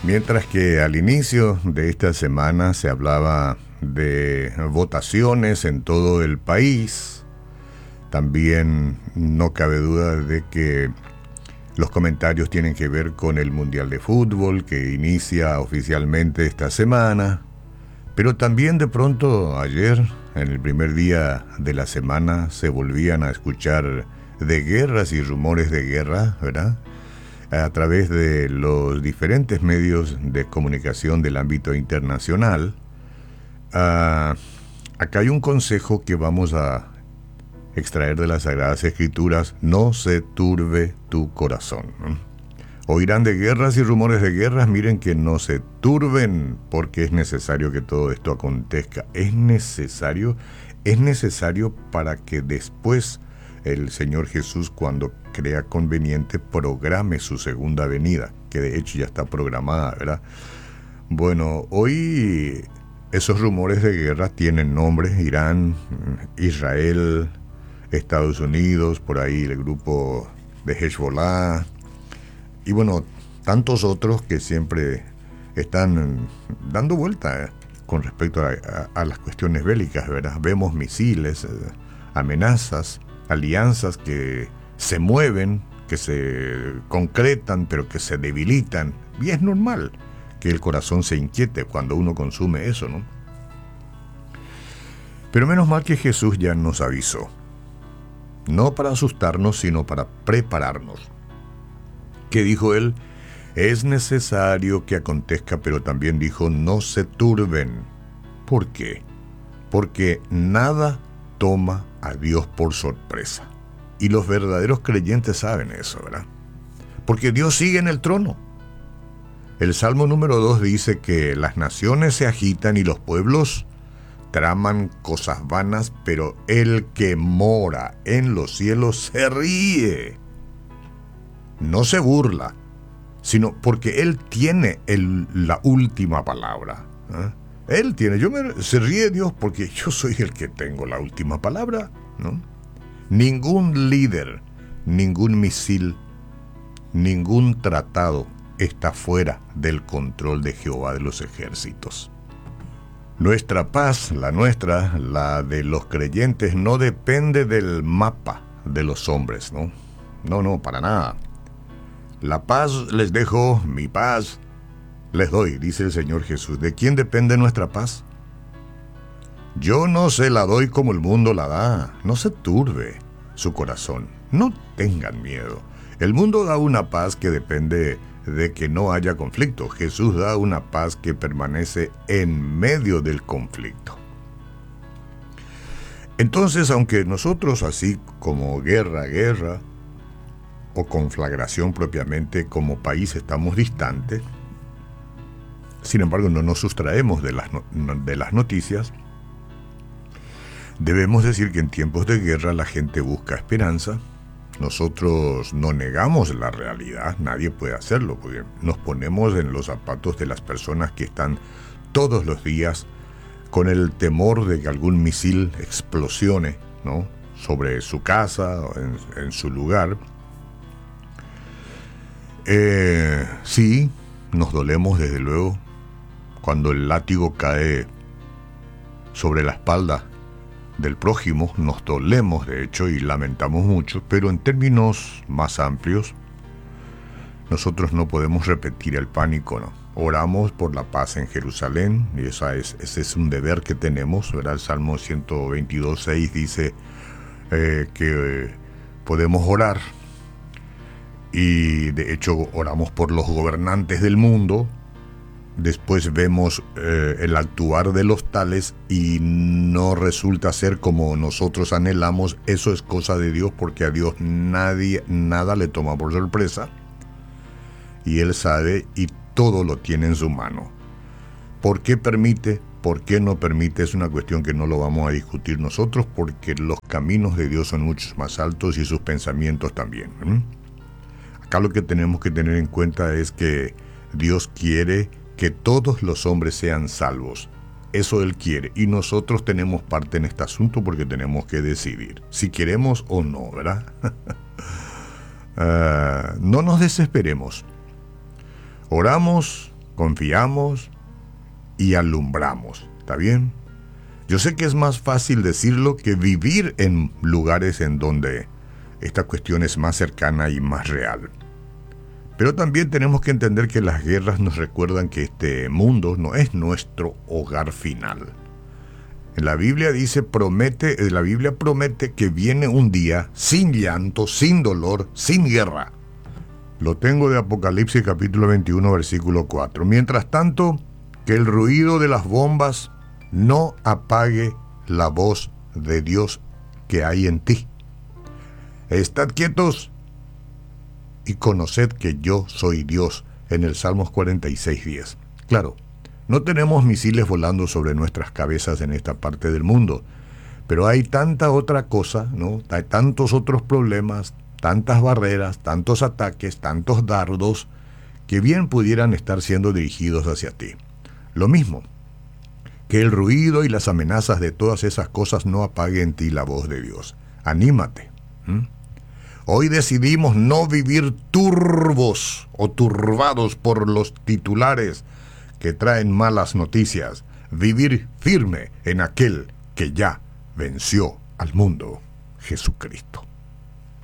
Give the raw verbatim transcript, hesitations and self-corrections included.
Mientras que al inicio de esta semana se hablaba de votaciones en todo el país, también no cabe duda de que los comentarios tienen que ver con el Mundial de Fútbol que inicia oficialmente esta semana, pero también de pronto ayer, en el primer día de la semana, se volvían a escuchar de guerras y rumores de guerra, ¿verdad?, a través de los diferentes medios de comunicación del ámbito internacional. Uh, acá hay un consejo que vamos a extraer de las Sagradas Escrituras: no se turbe tu corazón. Oirán de guerras y rumores de guerras, miren que no se turben, porque es necesario que todo esto acontezca. Es necesario, es necesario para que después el Señor Jesús, cuando crea conveniente, programe su segunda venida, que de hecho ya está programada, ¿verdad? Bueno, hoy esos rumores de guerra tienen nombres: Irán, Israel, Estados Unidos, por ahí el grupo de Hezbollah, y bueno, tantos otros que siempre están dando vuelta, ¿eh?, con respecto a, a, a las cuestiones bélicas, ¿verdad? Vemos misiles, eh, amenazas, alianzas que se mueven, que se concretan, pero que se debilitan. Y es normal que el corazón se inquiete cuando uno consume eso, ¿no? Pero menos mal que Jesús ya nos avisó. No para asustarnos, sino para prepararnos. ¿Qué dijo él? Es necesario que acontezca, pero también dijo: no se turben. ¿Por qué? Porque nada toma a Dios por sorpresa. Y los verdaderos creyentes saben eso, ¿verdad? Porque Dios sigue en el trono. El Salmo número dos dice que las naciones se agitan y los pueblos traman cosas vanas, pero el que mora en los cielos se ríe. No se burla, sino porque Él tiene el, la última palabra, ¿eh? Él tiene, yo me, se ríe Dios porque yo soy el que tengo la última palabra, ¿no? Ningún líder, ningún misil, ningún tratado está fuera del control de Jehová de los ejércitos. Nuestra paz, la nuestra, la de los creyentes, no depende del mapa de los hombres, ¿no? No, no, para nada. La paz les dejo, mi paz les doy, dice el Señor Jesús. ¿De quién depende nuestra paz? Yo no se la doy como el mundo la da. No se turbe su corazón. No tengan miedo. El mundo da una paz que depende de que no haya conflicto. Jesús da una paz que permanece en medio del conflicto. Entonces, aunque nosotros, así como guerra, guerra, o conflagración propiamente, como país estamos distantes, sin embargo no nos sustraemos de las, no, de las noticias. Debemos decir que en tiempos de guerra la gente busca esperanza. Nosotros no negamos la realidad, nadie puede hacerlo, porque nos ponemos en los zapatos de las personas que están todos los días con el temor de que algún misil explosione, ¿no?, sobre su casa o en, en su lugar. Eh, sí, nos dolemos desde luego cuando el látigo cae sobre la espalda del prójimo, nos dolemos de hecho y lamentamos mucho, pero en términos más amplios, nosotros no podemos repetir el pánico, ¿no? Oramos por la paz en Jerusalén, y esa es, ese es un deber que tenemos, ¿verdad? El Salmo ciento veintidós, seis dice eh, que eh, podemos orar, y de hecho oramos por los gobernantes del mundo. Después vemos eh, el actuar de los tales y no resulta ser como nosotros anhelamos. Eso es cosa de Dios, porque a Dios nadie, nada le toma por sorpresa. Y Él sabe y todo lo tiene en su mano. ¿Por qué permite? ¿Por qué no permite? Es una cuestión que no lo vamos a discutir nosotros, porque los caminos de Dios son muchos más altos y sus pensamientos también. ¿Mm? Acá lo que tenemos que tener en cuenta es que Dios quiere que todos los hombres sean salvos. Eso Él quiere, y nosotros tenemos parte en este asunto porque tenemos que decidir si queremos o no, ¿verdad? uh, no nos desesperemos. Oramos confiamos y alumbramos. ¿Está bien? Yo sé que es más fácil decirlo que vivir en lugares en donde esta cuestión es más cercana y más real. Pero también tenemos que entender que las guerras nos recuerdan que este mundo no es nuestro hogar final. En la Biblia dice, promete, la Biblia promete que viene un día sin llanto, sin dolor, sin guerra. Lo tengo de Apocalipsis capítulo veintiuno, versículo cuatro. Mientras tanto, que el ruido de las bombas no apague la voz de Dios que hay en ti. Estad quietos y conoced que yo soy Dios, en el Salmos cuarenta y seis, diez. Claro, no tenemos misiles volando sobre nuestras cabezas en esta parte del mundo, pero hay tanta otra cosa, ¿no? Hay tantos otros problemas, tantas barreras, tantos ataques, tantos dardos, que bien pudieran estar siendo dirigidos hacia ti. Lo mismo, que el ruido y las amenazas de todas esas cosas no apaguen en ti la voz de Dios. Anímate. ¿Mm? Hoy decidimos no vivir turbos o turbados por los titulares que traen malas noticias. Vivir firme en aquel que ya venció al mundo, Jesucristo.